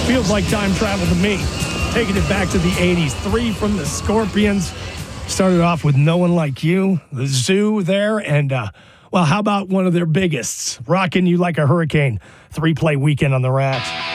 Feels like time travel to me. Taking it back to the 80s. 3 from the Scorpions. Started off with No One Like You, the Zoo there, and, well, how about one of their biggest? Rocking You Like a Hurricane. 3-play weekend on the Rats.